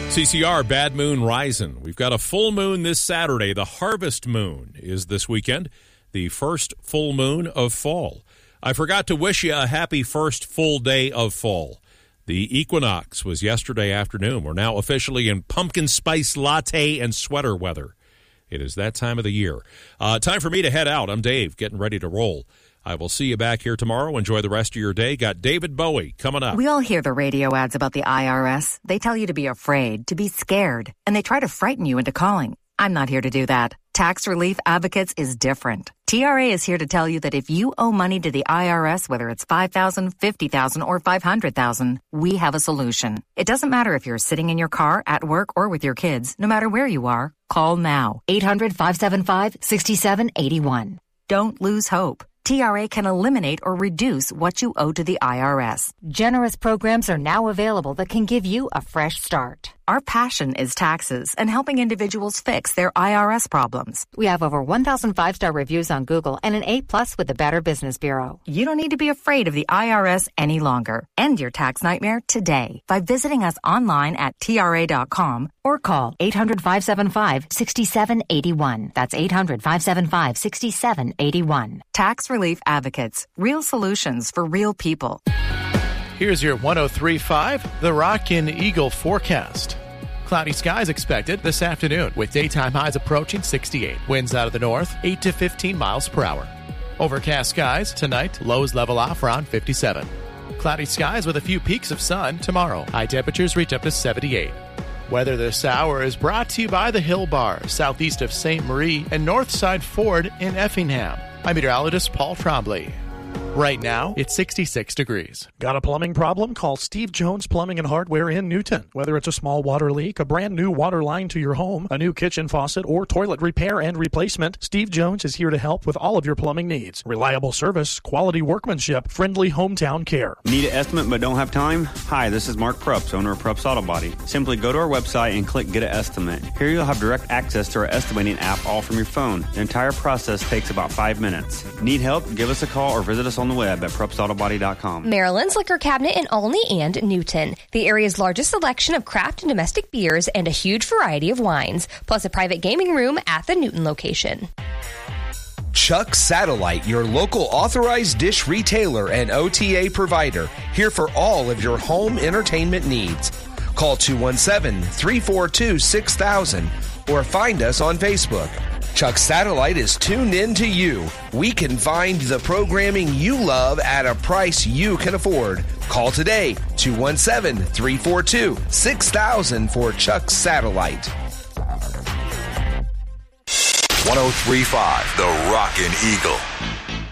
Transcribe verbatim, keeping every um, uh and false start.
C C R, Bad Moon Rising. We've got a full moon this Saturday. The harvest moon is this weekend, the first full moon of fall. I forgot to wish you a happy first full day of fall. The equinox was yesterday afternoon. We're now officially in pumpkin spice latte and sweater weather. It is that time of the year. Uh, time for me to head out. I'm Dave, getting ready to roll. I will see you back here tomorrow. Enjoy the rest of your day. Got David Bowie coming up. We all hear the radio ads about the I R S. They tell you to be afraid, to be scared, and they try to frighten you into calling. I'm not here to do that. Tax Relief Advocates is different. T R A is here to tell you that if you owe money to the I R S, whether it's five thousand dollars, fifty thousand dollars, or five hundred thousand dollars, we have a solution. It doesn't matter if you're sitting in your car, at work, or with your kids. No matter where you are, call now. eight hundred, five seven five, six seven eight one. Don't lose hope. T R A can eliminate or reduce what you owe to the I R S. Generous programs are now available that can give you a fresh start. Our passion is taxes and helping individuals fix their I R S problems. We have over one thousand five-star reviews on Google and an A plus with the Better Business Bureau. You don't need to be afraid of the I R S any longer. End your tax nightmare today by visiting us online at T R A dot com or call eight hundred, five seven five, six seven eight one. That's eight hundred, five seven five, six seven eight one. Tax Relief Advocates. Real solutions for real people. Here's your one oh three point five, The Rockin' Eagle forecast. Cloudy skies expected this afternoon with daytime highs approaching sixty-eight. Winds out of the north, eight to fifteen miles per hour. Overcast skies tonight, lows level off around fifty-seven. Cloudy skies with a few peaks of sun tomorrow. High temperatures reach up to seventy-eight. Weather this hour is brought to you by the Hill Bar, southeast of Saint Marie and Northside Ford in Effingham. I'm meteorologist Paul Trombley. Right now, it's sixty-six degrees. Got a plumbing problem? Call Steve Jones Plumbing and Hardware in Newton. Whether it's a small water leak, a brand new water line to your home, a new kitchen faucet, or toilet repair and replacement, Steve Jones is here to help with all of your plumbing needs. Reliable service, quality workmanship, friendly hometown care. Need an estimate but don't have time? Hi, this is Mark Prups, owner of Prups Auto Body. Simply go to our website and click Get an Estimate. Here you'll have direct access to our estimating app all from your phone. The entire process takes about five minutes. Need help? Give us a call or visit us on the web at prups auto body dot com. Maryland's Liquor Cabinet in Olney and Newton. The area's largest selection of craft and domestic beers and a huge variety of wines, plus a private gaming room at the Newton location. Chuck Satellite, your local authorized dish retailer and O T A provider, here for all of your home entertainment needs. Call two one seven, three four two, six thousand or find us on Facebook. Chuck Satellite is tuned in to you. We can find the programming you love at a price you can afford. Call today, two one seven, three four two, six thousand for Chuck Satellite. one oh three point five, The Rockin' Eagle.